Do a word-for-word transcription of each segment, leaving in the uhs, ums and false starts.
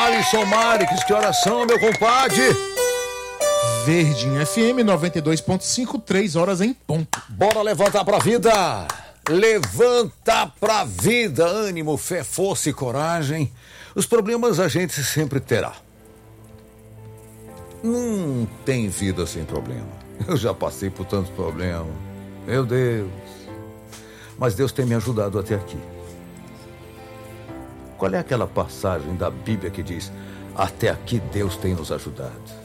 Alisson Marques, que horas são, meu compadre? Verdinho F M noventa e dois ponto cinco, três horas em ponto. Bora levantar pra vida. Levanta pra vida. Ânimo, fé, força e coragem. Os problemas a gente sempre terá. Não tem vida sem problema. Eu já passei por tantos problemas. Meu Deus. Mas Deus tem me ajudado até aqui. Qual é aquela passagem da Bíblia que diz: até aqui Deus tem nos ajudado?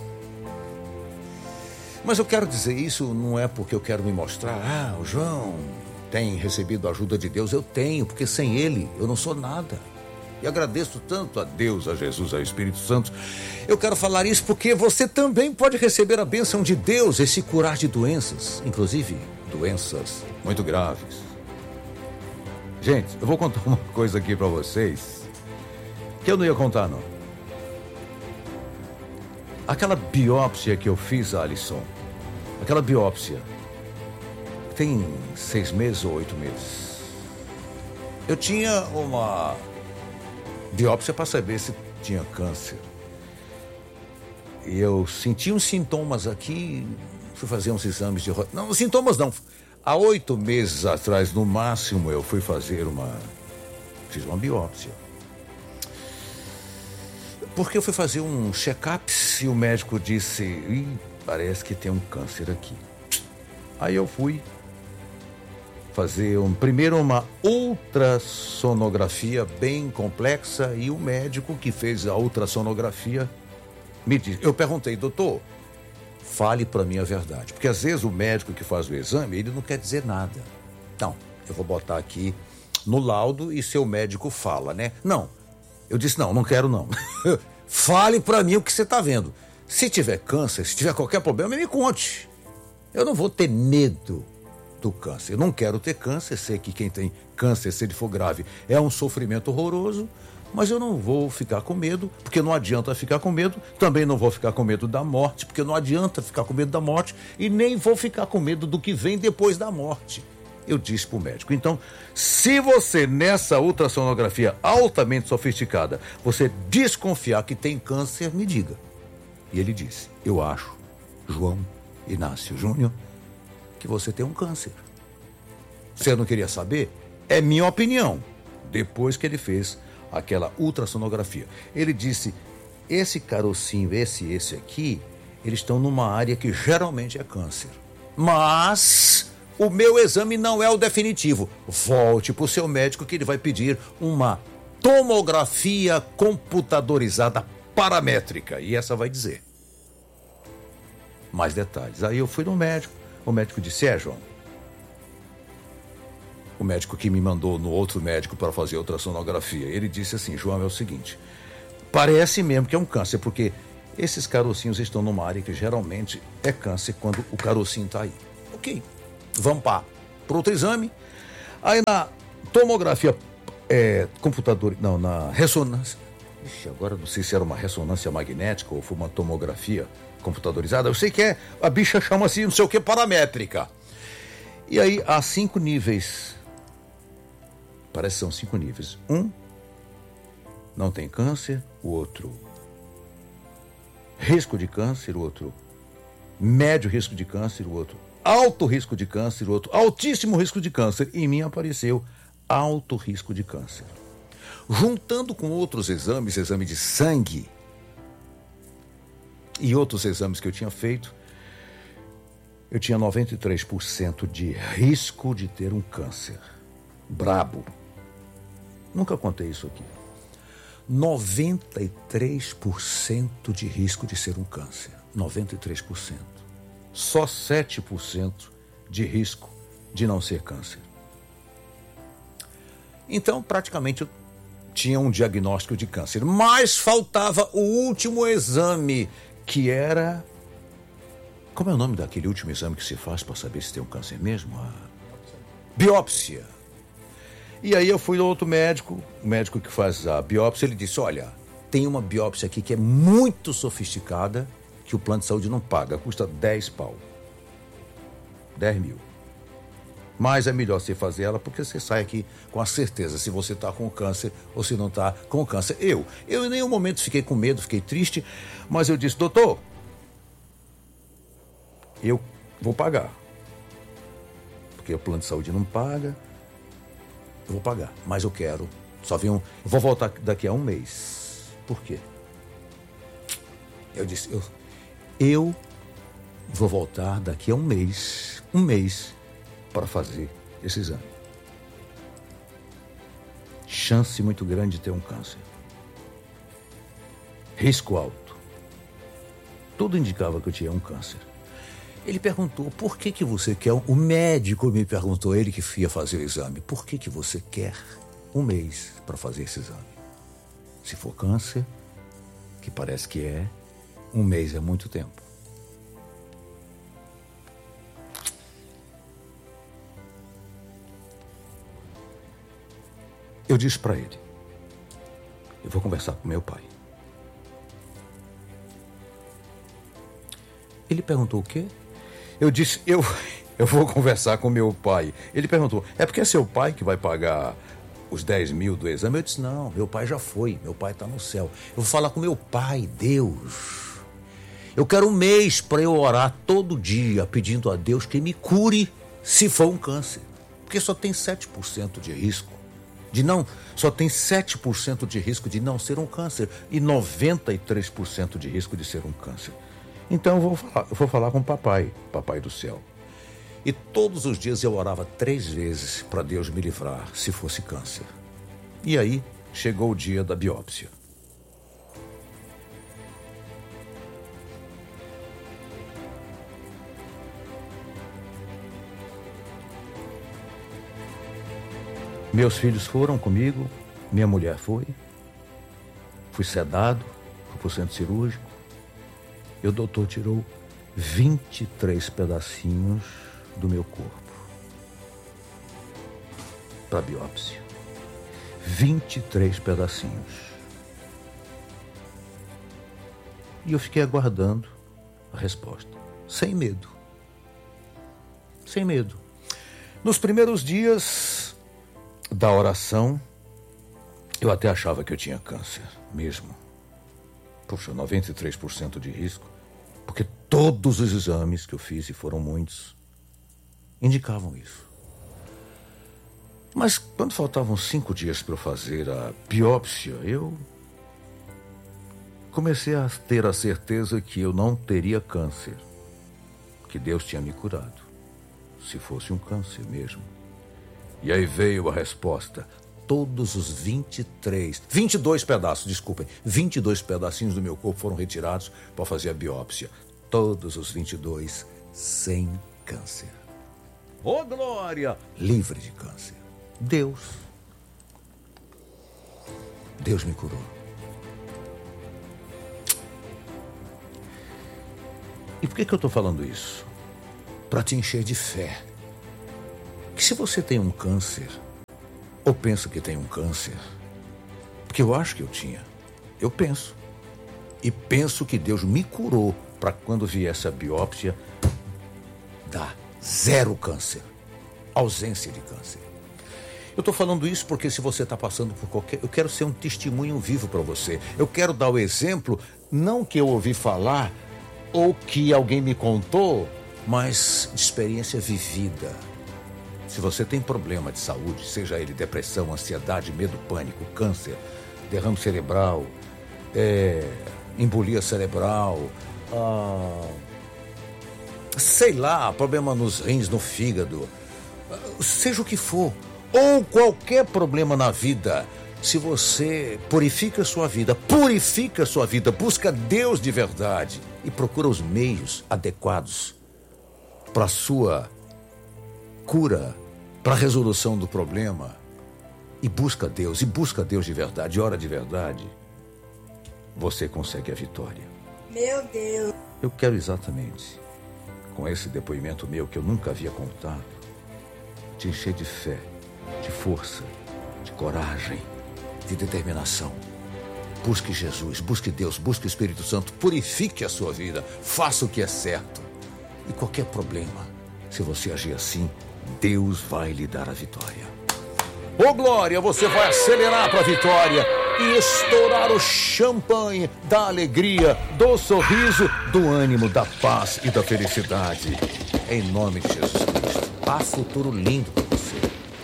Mas eu quero dizer isso não é porque eu quero me mostrar, ah, o João tem recebido a ajuda de Deus. Eu tenho, porque sem Ele eu não sou nada. E agradeço tanto a Deus, a Jesus, ao Espírito Santo. Eu quero falar isso porque você também pode receber a bênção de Deus, esse curar de doenças, inclusive doenças muito graves. Gente, eu vou contar uma coisa aqui pra vocês que eu não ia contar, não. Aquela biópsia que eu fiz, Alisson, aquela biópsia tem seis meses ou oito meses. Eu tinha uma biópsia para saber se tinha câncer. E eu senti uns sintomas aqui, fui fazer uns exames de... Não, sintomas não. Há oito meses atrás, no máximo, eu fui fazer uma... Fiz uma biópsia. Porque eu fui fazer um check-up e o médico disse, Ih, parece que tem um câncer aqui. Aí eu fui fazer um, primeiro uma ultrassonografia bem complexa e o médico que fez a ultrassonografia me disse, eu perguntei, doutor, fale para mim a verdade. Porque às vezes o médico que faz o exame, ele não quer dizer nada. Então, eu vou botar aqui no laudo e seu médico fala, né? Não. Eu disse, não, não quero não. Fale pra mim o que você tá vendo. Se tiver câncer, se tiver qualquer problema, me conte. Eu não vou ter medo do câncer. Eu não quero ter câncer. Sei que quem tem câncer, se ele for grave, é um sofrimento horroroso. Mas eu não vou ficar com medo, porque não adianta ficar com medo. Também não vou ficar com medo da morte, porque não adianta ficar com medo da morte. E nem vou ficar com medo do que vem depois da morte. Eu disse para o médico, então, se você nessa ultrassonografia altamente sofisticada, você desconfiar que tem câncer, me diga. E ele disse, eu acho, João Inácio Júnior, que você tem um câncer. Você não queria saber? É minha opinião. Depois que ele fez aquela ultrassonografia, ele disse, esse carocinho, esse e esse aqui, eles estão numa área que geralmente é câncer. Mas... o meu exame não é o definitivo. Volte para o seu médico que ele vai pedir uma tomografia computadorizada paramétrica. E essa vai dizer mais detalhes. Aí eu fui no médico. O médico disse, é, João. O médico que me mandou no outro médico para fazer ultrassonografia. Ele disse assim, João, é o seguinte. Parece mesmo que é um câncer, porque esses carocinhos estão numa área que geralmente é câncer quando o carocinho está aí. Ok. Vamos para outro exame. Aí na tomografia é, computador, não, na ressonância. Ixi, agora não sei se era uma ressonância magnética ou foi uma tomografia computadorizada. Eu sei que é, a bicha chama assim, não sei o que, paramétrica. E aí há cinco níveis. Parece que são cinco níveis. Um, não tem câncer. O outro, risco de câncer. O outro, médio risco de câncer. O outro, alto risco de câncer, o outro, altíssimo risco de câncer. Em mim apareceu alto risco de câncer. Juntando com outros exames, exame de sangue e outros exames que eu tinha feito, eu tinha noventa e três por cento de risco de ter um câncer. Brabo. Nunca contei isso aqui. noventa e três por cento de risco de ser um câncer. noventa e três por cento. Só sete por cento de risco de não ser câncer. Então, praticamente, eu tinha um diagnóstico de câncer. Mas faltava o último exame, que era... Como é o nome daquele último exame que se faz para saber se tem um câncer mesmo? A biópsia. E aí eu fui no outro médico, o médico que faz a biópsia, ele disse, olha, tem uma biópsia aqui que é muito sofisticada, que o plano de saúde não paga, custa dez pau. dez mil. Mas é melhor você fazer ela porque você sai aqui com a certeza se você está com câncer ou se não está com câncer. Eu, eu em nenhum momento fiquei com medo, fiquei triste, mas eu disse, doutor, eu vou pagar. Porque o plano de saúde não paga, eu vou pagar, mas eu quero, só vim um, eu vou voltar daqui a um mês. Por quê? Eu disse, eu, eu vou voltar daqui a um mês, um mês, para fazer esse exame. Chance muito grande de ter um câncer. Risco alto. Tudo indicava que eu tinha um câncer. Ele perguntou, por que que você quer... O médico me perguntou, ele que ia fazer o exame. Por que que você quer um mês para fazer esse exame? Se for câncer, que parece que é, um mês é muito tempo. Eu disse para ele, eu vou conversar com meu pai. Ele perguntou o quê? Eu disse, eu, eu vou conversar com meu pai. Ele perguntou, é porque é seu pai que vai pagar os dez mil do exame? Eu disse, não, meu pai já foi, meu pai está no céu. Eu vou falar com meu pai, Deus. Eu quero um mês para eu orar todo dia, pedindo a Deus que me cure se for um câncer. Porque só tem sete por cento de risco. De não, só tem sete por cento de risco de não ser um câncer e noventa e três por cento de risco de ser um câncer. Então eu vou falar, eu vou falar com o papai, papai do céu. E todos os dias eu orava três vezes para Deus me livrar se fosse câncer. E aí chegou o dia da biópsia. Meus filhos foram comigo, minha mulher foi, fui sedado, fui para o centro cirúrgico, e o doutor tirou vinte e três pedacinhos do meu corpo para biópsia. vinte e três pedacinhos. E eu fiquei aguardando a resposta, sem medo. Sem medo. Nos primeiros dias da oração, eu até achava que eu tinha câncer mesmo. Puxa, noventa e três por cento de risco, porque todos os exames que eu fiz, e foram muitos, indicavam isso. Mas quando faltavam cinco dias para eu fazer a biópsia, eu comecei a ter a certeza que eu não teria câncer, que Deus tinha me curado, se fosse um câncer mesmo. E aí veio a resposta. Todos os vinte e três, vinte e dois pedaços, desculpem, vinte e dois pedacinhos do meu corpo foram retirados para fazer a biópsia. Todos os vinte e dois sem câncer. Ô, glória! Livre de câncer. Deus. Deus me curou. E por que que eu estou falando isso? Para te encher de fé. Que se você tem um câncer, ou pensa que tem um câncer, porque eu acho que eu tinha, eu penso. E penso que Deus me curou para quando viesse a biópsia, dar zero câncer, ausência de câncer. Eu estou falando isso porque se você está passando por qualquer... Eu quero ser um testemunho vivo para você. Eu quero dar o exemplo, não que eu ouvi falar ou que alguém me contou, mas de experiência vivida. Se você tem problema de saúde, seja ele depressão, ansiedade, medo, pânico, câncer, derrame cerebral, é, embolia cerebral, ah, sei lá, problema nos rins, no fígado, seja o que for, ou qualquer problema na vida, se você purifica a sua vida, purifica a sua vida, busca Deus de verdade e procura os meios adequados para a sua cura, para a resolução do problema, e busca Deus, e busca Deus de verdade, ora de verdade, você consegue a vitória. Meu Deus! Eu quero exatamente, com esse depoimento meu que eu nunca havia contado, te encher de fé, de força, de coragem, de determinação. Busque Jesus, busque Deus, busque o Espírito Santo, purifique a sua vida, faça o que é certo. E qualquer problema, se você agir assim, Deus vai lhe dar a vitória. Ô Glória, você vai acelerar para a vitória e estourar o champanhe da alegria, do sorriso, do ânimo, da paz e da felicidade. Em nome de Jesus Cristo. Há futuro lindo para você.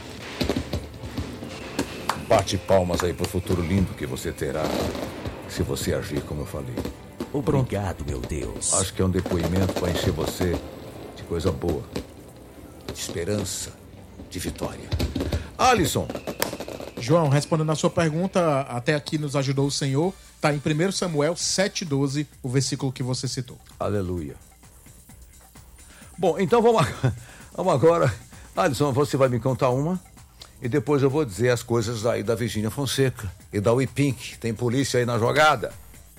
Bate palmas aí pro futuro lindo que você terá se você agir como eu falei. Obrigado, meu Deus. Acho que é um depoimento para encher você de coisa boa, de esperança, de vitória. Alisson. João, respondendo a sua pergunta, até aqui nos ajudou o Senhor. Está em primeiro Samuel sete, doze, o versículo que você citou. Aleluia. Bom, então vamos, vamos agora. Alisson, você vai me contar uma e depois eu vou dizer as coisas aí da Virgínia Fonseca e da Uipink. Tem polícia aí na jogada?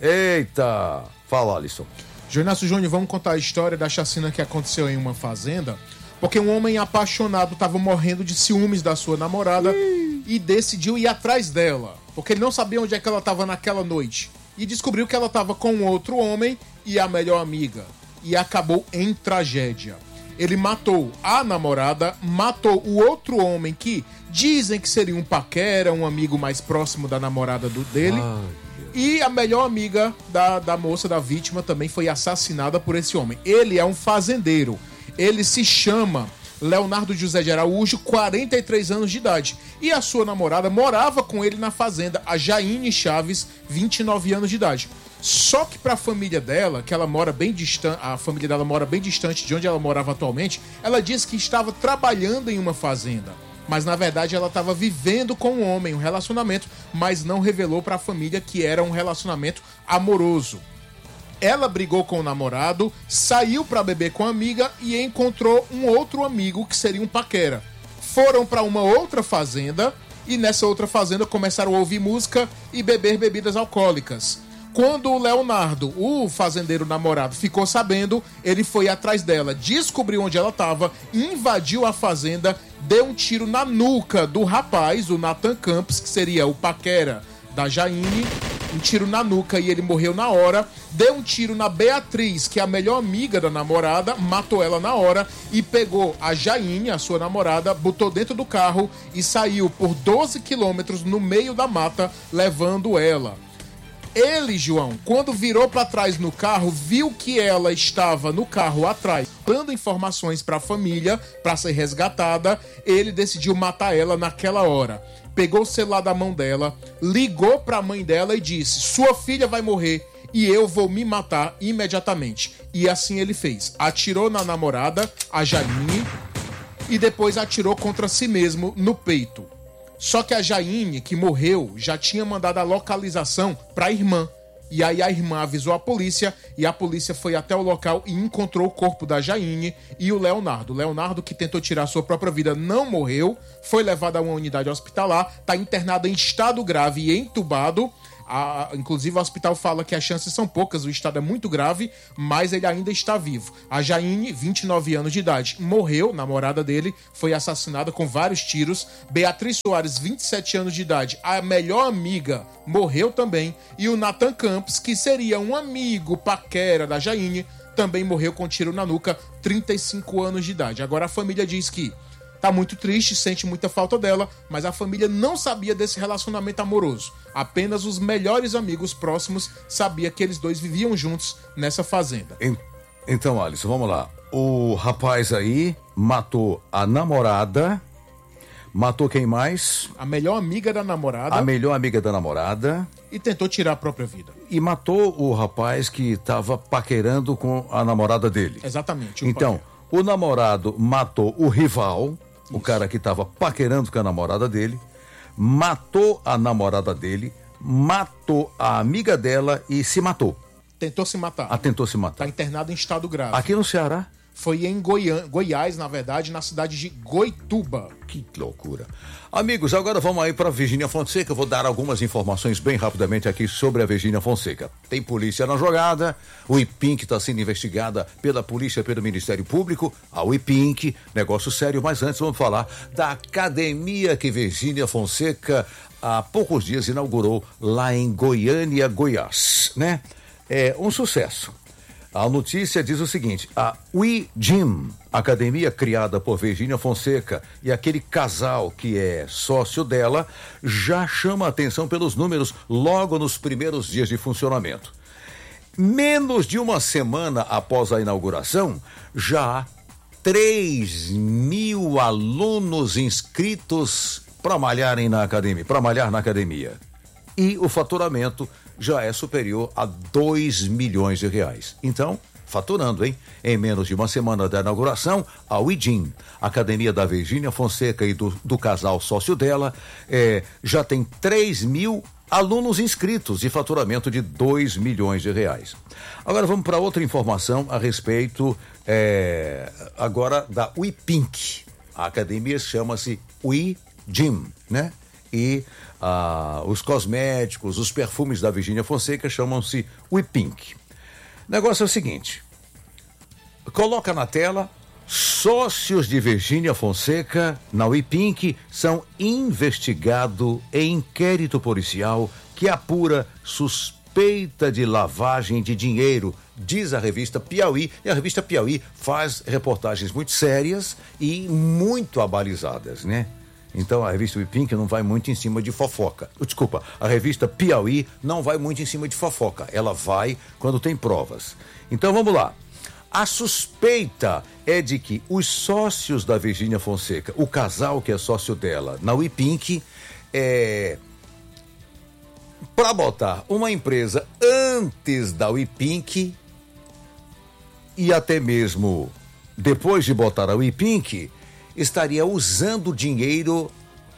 Eita! Fala, Alisson. João Inácio Júnior, vamos contar a história da chacina que aconteceu em uma fazenda, porque um homem apaixonado estava morrendo de ciúmes da sua namorada Ih. e decidiu ir atrás dela, porque ele não sabia onde é que ela estava naquela noite. E descobriu que ela estava com outro homem e a melhor amiga. E acabou em tragédia. Ele matou a namorada, matou o outro homem que dizem que seria um paquera, um amigo mais próximo da namorada do, dele. Ai, e a melhor amiga da, da moça, da vítima, também foi assassinada por esse homem. Ele é um fazendeiro. Ele se chama Leonardo José de Araújo, quarenta e três anos de idade. E a sua namorada morava com ele na fazenda, a Jaine Chaves, vinte e nove anos de idade. Só que para a família dela, que ela mora bem distante, a família dela mora bem distante de onde ela morava atualmente, ela disse que estava trabalhando em uma fazenda. Mas na verdade ela estava vivendo com um homem, um relacionamento, mas não revelou para a família que era um relacionamento amoroso. Ela brigou com o namorado, saiu para beber com a amiga e encontrou um outro amigo que seria um paquera. Foram para uma outra fazenda e nessa outra fazenda começaram a ouvir música e beber bebidas alcoólicas. Quando o Leonardo, o fazendeiro namorado, ficou sabendo, ele foi atrás dela, descobriu onde ela estava, invadiu a fazenda, deu um tiro na nuca do rapaz, o Nathan Campos, que seria o paquera da Jaine, um tiro na nuca e ele morreu na hora. Deu um tiro na Beatriz, que é a melhor amiga da namorada, matou ela na hora e pegou a Jaine, a sua namorada, botou dentro do carro e saiu por doze quilômetros no meio da mata, levando ela. Ele, João, quando virou para trás no carro, viu que ela estava no carro atrás, dando informações para a família, para ser resgatada. Ele decidiu matar ela naquela hora. Pegou o celular da mão dela, ligou para a mãe dela e disse: sua filha vai morrer e eu vou me matar imediatamente. E assim ele fez. Atirou na namorada, a Jaine, e depois atirou contra si mesmo no peito. Só que a Jaine, que morreu, já tinha mandado a localização para a irmã. E aí a irmã avisou a polícia e a polícia foi até o local e encontrou o corpo da Jaine e o Leonardo. O Leonardo, que tentou tirar sua própria vida, não morreu, foi levado a uma unidade hospitalar, está internado em estado grave e entubado. A, inclusive o hospital fala que as chances são poucas, o estado é muito grave, mas ele ainda está vivo. A Jaine, vinte e nove anos de idade, morreu, namorada dele, foi assassinada com vários tiros. Beatriz Soares, vinte e sete anos de idade, a melhor amiga, morreu também. E o Nathan Campos, que seria um amigo paquera da Jaine, também morreu com tiro na nuca, trinta e cinco anos de idade. Agora a família diz que tá muito triste, sente muita falta dela, mas a família não sabia desse relacionamento amoroso. Apenas os melhores amigos próximos sabiam que eles dois viviam juntos nessa fazenda. Então, Alisson, vamos lá. O rapaz aí matou a namorada, matou quem mais? A melhor amiga da namorada. A melhor amiga da namorada. E tentou tirar a própria vida. E matou o rapaz que estava paquerando com a namorada dele. Exatamente. Então, paquera. O namorado matou o rival, o cara que estava paquerando com a namorada dele, matou a namorada dele, matou a amiga dela e se matou. Tentou se matar. Ah, tentou se matar. Está internado em estado grave. Aqui no Ceará? Foi em Goiânia, Goiás, na verdade, na cidade de Goituba. Que loucura. Amigos, agora vamos aí para Virgínia Fonseca. Eu vou dar algumas informações bem rapidamente aqui sobre a Virgínia Fonseca. Tem polícia na jogada, o Uipink está sendo investigada pela polícia, pelo Ministério Público, a Uipink, negócio sério, mas antes vamos falar da academia que Virgínia Fonseca há poucos dias inaugurou lá em Goiânia, Goiás, né? É um sucesso. A notícia diz o seguinte: a We Gym, academia criada por Virgínia Fonseca e aquele casal que é sócio dela, já chama a atenção pelos números logo nos primeiros dias de funcionamento. Menos de uma semana após a inauguração, já há três mil alunos inscritos para malharem na academia, para malhar na academia. E o faturamento já é superior a dois milhões de reais. Então, faturando, hein? Em menos de uma semana da inauguração, a We Gym, academia da Virgínia Fonseca e do, do casal sócio dela, é, já tem três mil alunos inscritos e faturamento de dois milhões de reais. Agora vamos para outra informação a respeito é, agora da We Pink. A academia chama-se We Gym, né? E ah, os cosméticos, os perfumes da Virgínia Fonseca chamam-se We Pink. O negócio é o seguinte: coloca na tela, sócios de Virgínia Fonseca na We Pink são investigados em inquérito policial que apura suspeita de lavagem de dinheiro, diz a revista Piauí. E a revista Piauí faz reportagens muito sérias e muito abalizadas, né? Então a revista We Pink não vai muito em cima de fofoca. Desculpa, a revista Piauí não vai muito em cima de fofoca. Ela vai quando tem provas. Então vamos lá. A suspeita é de que os sócios da Virgínia Fonseca, o casal que é sócio dela na We Pink, é... para botar uma empresa antes da We Pink e até mesmo depois de botar a We Pink, estaria usando dinheiro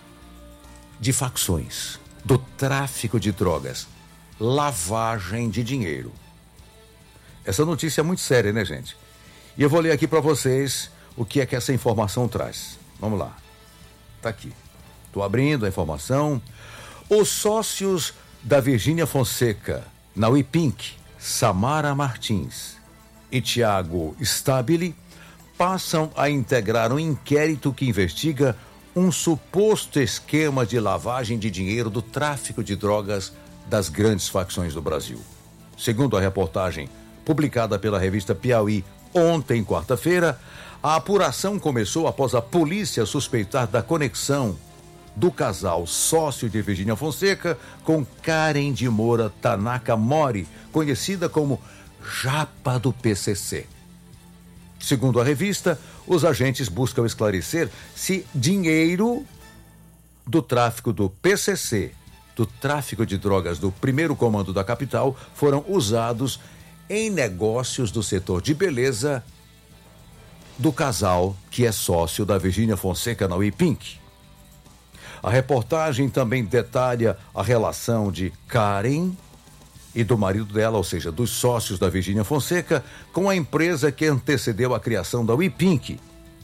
de facções, do tráfico de drogas, lavagem de dinheiro. Essa notícia é muito séria, né, gente? E eu vou ler aqui para vocês o que é que essa informação traz. Vamos lá. Tá aqui. Tô abrindo a informação. Os sócios da Virgínia Fonseca na We Pink, Samara Martins e Tiago Stabile, passam a integrar um inquérito que investiga um suposto esquema de lavagem de dinheiro do tráfico de drogas das grandes facções do Brasil. Segundo a reportagem publicada pela revista Piauí ontem, quarta-feira, a apuração começou após a polícia suspeitar da conexão do casal sócio de Virgínia Fonseca com Karen de Moura Tanaka Mori, conhecida como Japa do P C C. Segundo a revista, os agentes buscam esclarecer se dinheiro do tráfico do P C C, do tráfico de drogas do primeiro comando da capital, foram usados em negócios do setor de beleza do casal que é sócio da Virgínia Fonseca na We Pink. A reportagem também detalha a relação de Karen e do marido dela, ou seja, dos sócios da Virgínia Fonseca, com a empresa que antecedeu a criação da We Pink.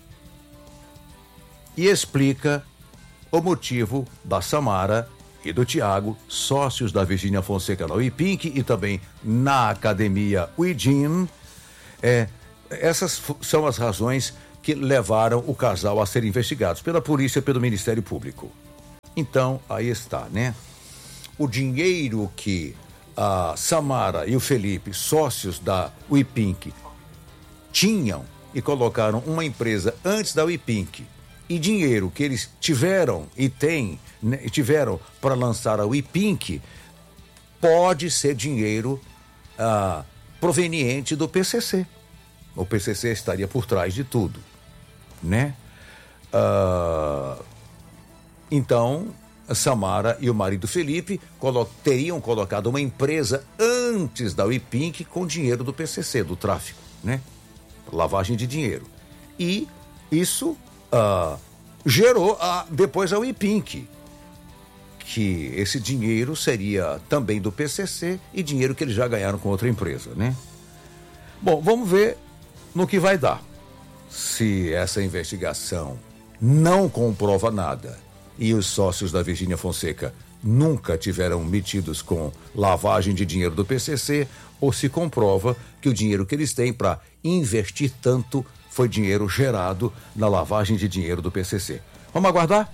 E explica o motivo da Samara e do Tiago, sócios da Virgínia Fonseca na We Pink e também na academia We Gym. É, essas são as razões que levaram o casal a ser investigados pela polícia e pelo Ministério Público. Então, aí está, né? O dinheiro que a Samara e o Felipe, sócios da We Pink, tinham e colocaram uma empresa antes da We Pink, e dinheiro que eles tiveram e têm, né, tiveram para lançar a We Pink, pode ser dinheiro ah, proveniente do P C C. O P C C estaria por trás de tudo, né? Ah, então, a Samara e o marido Felipe colo- teriam colocado uma empresa antes da We Pink com dinheiro do P C C, do tráfico, né? Lavagem de dinheiro. E isso ah, gerou a, depois a We Pink, que esse dinheiro seria também do P C C e dinheiro que eles já ganharam com outra empresa, né? Bom, vamos ver no que vai dar. Se essa investigação não comprova nada e os sócios da Virgínia Fonseca nunca tiveram metidos com lavagem de dinheiro do P C C, ou se comprova que o dinheiro que eles têm para investir tanto foi dinheiro gerado na lavagem de dinheiro do P C C. Vamos aguardar?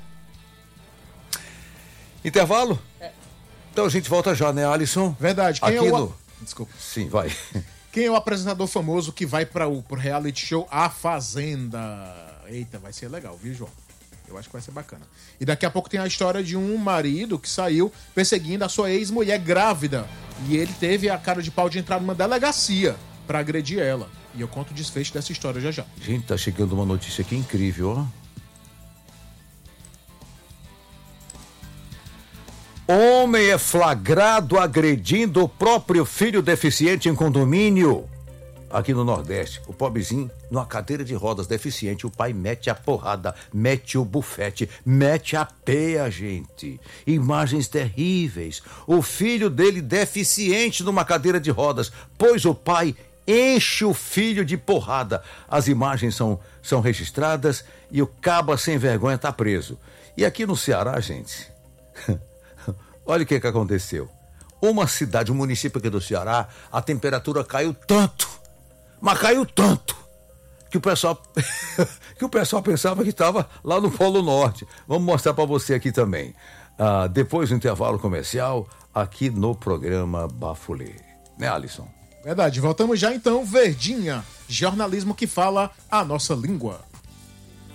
Intervalo? É. Então a gente volta já, né, Alisson? Verdade. Quem Aqui é o... no... Desculpa. Sim, vai. Quem é o apresentador famoso que vai para o pro reality show A Fazenda? Eita, vai ser legal, viu, João? Eu acho que vai ser bacana. E daqui a pouco tem a história de um marido que saiu perseguindo a sua ex-mulher grávida. E ele teve a cara de pau de entrar numa delegacia para agredir ela. E eu conto o desfecho dessa história já já. Gente, tá chegando uma notícia aqui incrível, ó. Homem é flagrado agredindo o próprio filho deficiente em condomínio. Aqui no Nordeste, o pobrezinho, numa cadeira de rodas deficiente, o pai mete a porrada, mete o bufete, mete a peia, gente. Imagens terríveis. O filho dele deficiente numa cadeira de rodas, pois o pai enche o filho de porrada. As imagens são, são registradas e o caba sem vergonha tá preso. E aqui no Ceará, gente, olha o que que aconteceu. Uma cidade, um município aqui do Ceará, a temperatura caiu tanto, mas caiu tanto, que o pessoal, que o pessoal pensava que estava lá no Polo Norte. Vamos mostrar para você aqui também. Ah, depois do intervalo comercial, aqui no programa Bafulê. Né, Alisson? Verdade, voltamos já então, Verdinha, jornalismo que fala a nossa língua.